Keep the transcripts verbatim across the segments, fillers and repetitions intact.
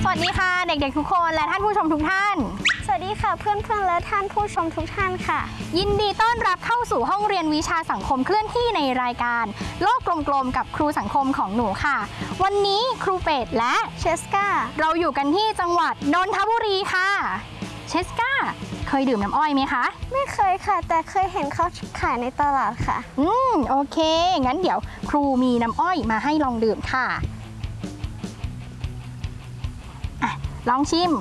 วัสดีค่ะเด็กๆทุกคนและท่านผู้ชมทุกท่านสวัสดีค่ะเพื่อนๆและท่านผู้ชมทุกท่านค่ะยินดีต้อนรับเข้าสู่ห้องเรียนวิชาสังคมเคลื่อนที่ในรายการโลกกลมๆกับครูสังคมของหนูค่ะวันนี้ครูเป็ดและเชสกาเราอยู่กันที่จังหวัดนนทบุรีค่ะเชสกาเคยดื่มน้ำอ้อยไหมคะไม่เคยค่ะแต่เคยเห็นเขาขายในตลาดค่ะอืมโอเคงั้นเดี๋ยวครูมีน้ำอ้อยมาให้ลองดื่มค่ะลองชิม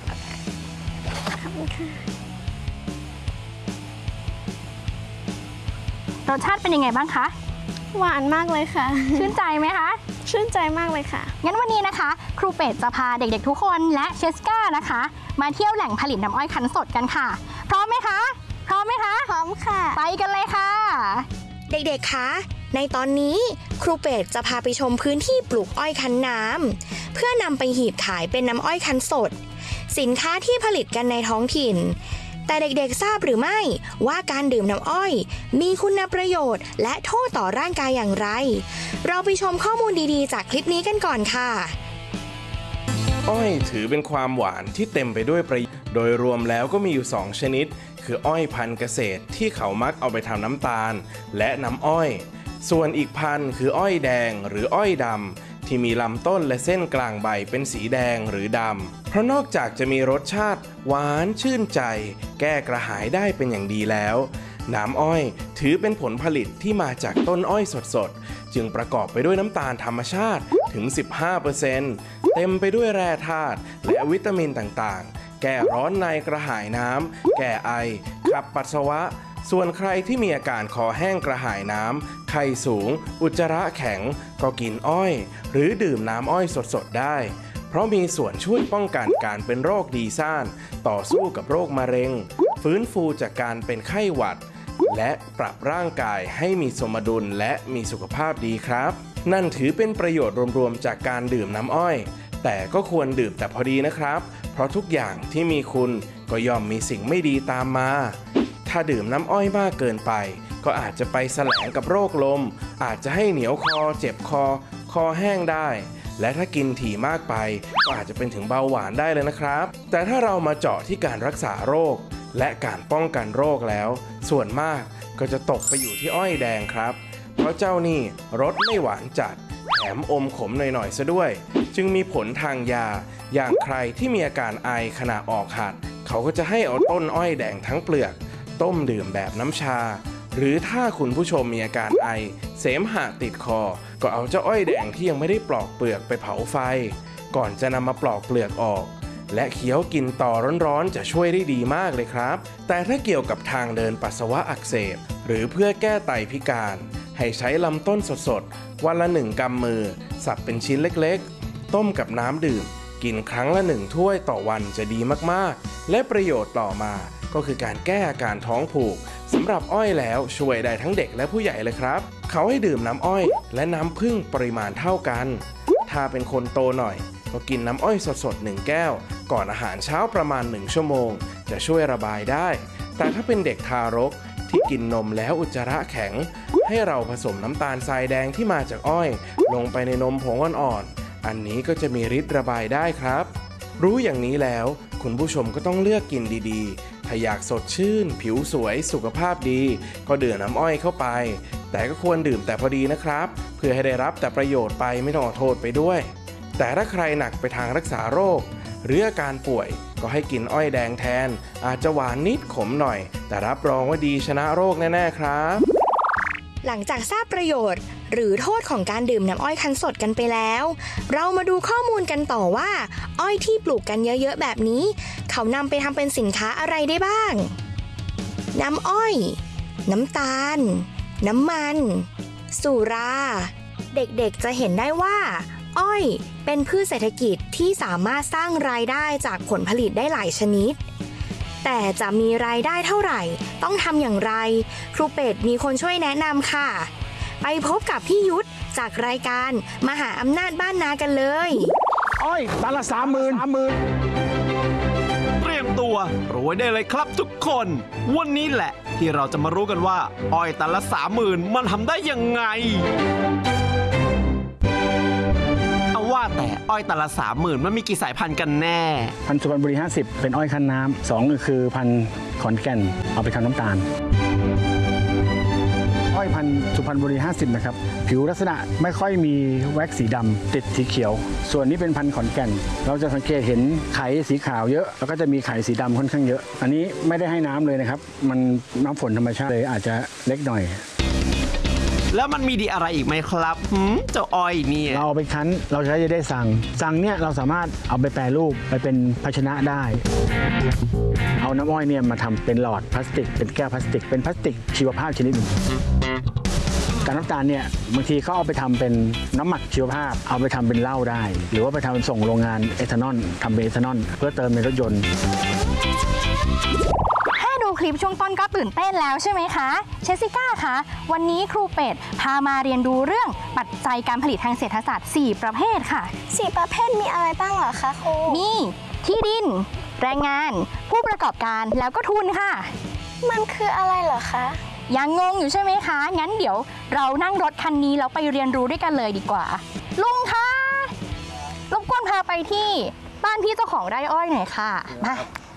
รสชาติเป็นยังไงบ้างคะหวานมากเลยค่ะชื่นใจไหมคะชื่นใจมากเลยค่ะงั้นวันนี้นะคะครูเป็ดจะพาเด็กๆทุกคนและเชสกานะคะมาเที่ยวแหล่งผลิตน้ำอ้อยคั้นสดกันค่ะพร้อมไหมคะพร้อมไหมคะพร้อมค่ะไปกันเลยค่ะเด็กๆคะในตอนนี้ครูเป็ดจะพาไปชมพื้นที่ปลูกอ้อยคั้นน้ำเพื่อนำไปหีบขายเป็นน้ำอ้อยคั้นสดสินค้าที่ผลิตกันในท้องถิ่นแต่เด็กๆทราบหรือไม่ว่าการดื่มน้ำอ้อยมีคุณประโยชน์และโทษต่อร่างกายอย่างไรเราไปชมข้อมูลดีๆจากคลิปนี้กันก่อนค่ะอ้อยถือเป็นความหวานที่เต็มไปด้วยประโยชน์โดยรวมแล้วก็มีอยู่สองชนิดคืออ้อยพันธุ์เกษตรที่เขามักเอาไปทำน้ำตาลและน้ำอ้อยส่วนอีกพันธุ์คืออ้อยแดงหรืออ้อยดำที่มีลำต้นและเส้นกลางใบเป็นสีแดงหรือดำเพราะนอกจากจะมีรสชาติหวานชื่นใจแก้กระหายได้เป็นอย่างดีแล้วน้ำอ้อยถือเป็นผลผลิตที่มาจากต้นอ้อยสดๆจึงประกอบไปด้วยน้ำตาลธรรมชาติถึง สิบห้าเปอร์เซ็นต์ เต็มไปด้วยแร่ธาตุและวิตามินต่างๆแก้ร้อนในกระหายน้ำแก้ไอขับปัสสาวะส่วนใครที่มีอาการคอแห้งกระหายน้ำไข้สูงอุจจาระแข็งก็กินอ้อยหรือดื่มน้ำอ้อยสดๆได้เพราะมีส่วนช่วยป้องกันการเป็นโรคดีซ่านต่อสู้กับโรคมะเร็งฟื้นฟูจากการเป็นไข้หวัดและปรับร่างกายให้มีสมดุลและมีสุขภาพดีครับนั่นถือเป็นประโยชน์รวมๆจากการดื่มน้ำอ้อยแต่ก็ควรดื่มแต่พอดีนะครับเพราะทุกอย่างที่มีคุณก็ย่อมมีสิ่งไม่ดีตามมาถ้าดื่มน้ำอ้อยมากเกินไปก็อาจจะไปแสลงกับโรคลมอาจจะให้เหนียวคอเจ็บคอคอแห้งได้และถ้ากินถี่มากไปก็อาจจะเป็นถึงเบาหวานได้เลยนะครับแต่ถ้าเรามาเจาะที่การรักษาโรคและการป้องกันโรคแล้วส่วนมากก็จะตกไปอยู่ที่อ้อยแดงครับเพราะเจ้านี่รสไม่หวานจัดแถมอมขมหน่อยๆซะด้วยจึงมีผลทางยาอย่างใครที่มีอาการไอขณะออกหัดเขาก็จะให้เอาต้นอ้อยแดงทั้งเปลือกต้มดื่มแบบน้ำชาหรือถ้าคุณผู้ชมมีอาการไอเสมหะติดคอก็เอาเจ้าอ้อยแดงที่ยังไม่ได้ปลอกเปลือกไปเผาไฟก่อนจะนำมาปลอกเปลือกออกและเคี้ยวกินต่อร้อนๆจะช่วยได้ดีมากเลยครับแต่ถ้าเกี่ยวกับทางเดินปัสสาวะอักเสบหรือเพื่อแก้ไตพิการให้ใช้ลำต้นสดๆวันละหนึ่งกำมือสับเป็นชิ้นเล็กๆต้มกับน้ำดื่มกินครั้งละหนึ่งถ้วยต่อวันจะดีมากๆและประโยชน์ต่อมาก็คือการแก้อาการท้องผูกสำหรับอ้อยแล้วช่วยได้ทั้งเด็กและผู้ใหญ่เลยครับเขาให้ดื่มน้ำอ้อยและน้ำผึ้งปริมาณเท่ากันถ้าเป็นคนโตหน่อยก็กินน้ำอ้อยสดๆหนึ่งแก้วก่อนอาหารเช้าประมาณหนึ่งชั่วโมงจะช่วยระบายได้แต่ถ้าเป็นเด็กทารกที่กินนมแล้วอุจจาระแข็งให้เราผสมน้ำตาลทรายแดงที่มาจากอ้อยลงไปในนมผงอ่อนๆอันนี้ก็จะมีฤทธิ์ระบายได้ครับรู้อย่างนี้แล้วคุณผู้ชมก็ต้องเลือกกินดีๆถ้าอยากสดชื่นผิวสวยสุขภาพดีก็ดื่มน้ำอ้อยเข้าไปแต่ก็ควรดื่มแต่พอดีนะครับเพื่อให้ได้รับแต่ประโยชน์ไปไม่ต้องเอาโทษไปด้วยแต่ถ้าใครหนักไปทางรักษาโรคหรืออาการป่วยก็ให้กินอ้อยแดงแทนอาจจะหวานนิดขมหน่อยแต่รับรองว่าดีชนะโรคแน่ๆครับหลังจากทราบประโยชน์หรือโทษของการดื่มน้ำอ้อยคั้นสดกันไปแล้วเรามาดูข้อมูลกันต่อว่าอ้อยที่ปลูกกันเยอะๆแบบนี้เขานำไปทำเป็นสินค้าอะไรได้บ้างน้ำอ้อยน้ำตาลน้ำมันสุราเด็กๆจะเห็นได้ว่าอ้อยเป็นพืชเศรษฐกิจที่สามารถสร้างรายได้จากผลผลิตได้หลายชนิดแต่จะมีรายได้เท่าไหร่ต้องทำอย่างไรครูเป็ดมีคนช่วยแนะนำค่ะไปพบกับพี่ยุทธจากรายการมหาอำนาจบ้านนากันเลยอ้อยตันละสามหมื่นสามหมื่นเตรียมตัวรวยได้เลยครับทุกคนวันนี้แหละที่เราจะมารู้กันว่าอ้อยตันละสามหมื่นมันทำได้ยังไงเอาว่าแต่อ้อยตันละสามหมื่นมันมีกี่สายพันธุ์กันแน่พันธุ์สุพรรณบุรีห้าสิบเป็นอ้อยคั้นน้ำสองก็คือพันธุ์ขอนแก่นเอาไปทำน้ำตาล อ้อยพันธุ์สุพรรณบุรีห้าสิบนะครับผิวลักษณะไม่ค่อยมีแว็กซ์สีดำติดสีเขียว ส่วนนี้เป็นพันธุ์ขอนแก่น เราจะสังเกตเห็นไข่สีขาวเยอะแล้วก็จะมีไข่สีดำค่อนข้างเยอะ อันนี้ไม่ได้ให้น้ำเลยนะครับมันน้ำฝนธรรมชาติเลยอาจจะเล็กหน่อยแล้วมันมีดีอะไรอีกไหมครับหืมเจ้าอ้อยเนี่ยเราเอาไปคั้นเราใช้จะได้สั่งสั่งเนี่ยเราสามารถเอาไปแปรรูปไปเป็นภาชนะได้ เอาน้ำอ้อยเนี่ยมาทำเป็นหลอดพลาสติกเป็นแก้วพลาสติกเป็นพลาสติกชีวภาพชนิดหนึ่งการน้ำตาลเนี่ยบางทีเขาเอาไปทำเป็นน้ำหมักชีวภาพเอาไปทำเป็นเหล้าได้ หรือว่าไปทำส่งโรงงานเอทานอลทำเป็นเอทานอลเพื่อเติมในรถยนต์แค่ดูคลิปช่วงต้นก็ตื่นเต้นแล้วใช่ไหมคะเชสสิก้าคะวันนี้ครูเป็ดพามาเรียนรู้เรื่องปัจจัยการผลิตทางเศรษฐศาสตร์สี่ประเภทค่ะสี่ประเภทมีอะไรบ้างเหรอคะครูมีที่ดิน แรงงาน ผู้ประกอบการแล้วก็ทุนค่ะมันคืออะไรเหรอคะยังงงอยู่ใช่ไหมคะ งั้นเดี๋ยวเรานั่งรถคันนี้แล้วไปเรียนรู้ด้วยกันเลยดีกว่า ลุงคะรบกวนพาไปที่บ้านพี่เจ้าของไร่อ้อยหน่อยค่ะมา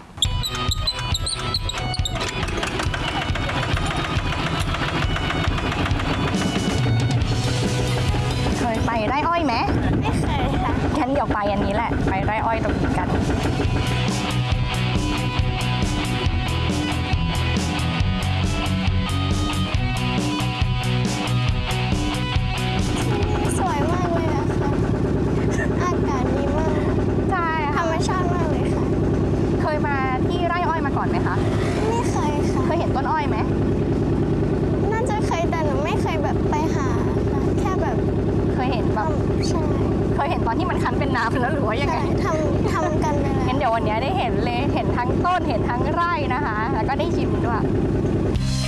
เคยไปไร่อ้อยไหมไม่เคยค่ะงั้นเดี๋ยวไปอันนี้แหละ ไปไร่อ้อยตรงนี้กันสวยมากเลยอะค่ะ อากาศดีมากใช่ธรค่ะรมชาติมากเลยค่ะเคยมาที่ไร่อ้อยมาก่อนไหมคะไม่เคยค่ะเคยเห็นต้นอ้อยไหมน่าจะเคยแต่หนูไม่เคยแบบไปหาค่ะแค่แบบเคยเห็นแบบทำใช่เคยเห็นตอนที่มันคั้นเป็นน้ำแล้วหรือว่ายังไงใช่ทำทำกันไปแล้วงั้นเดี๋ยววันนี้ได้เห็นเลย เห็นทั้งต้น เห็นทั้งไร่นะคะ แล้วก็ได้ชิมด้วย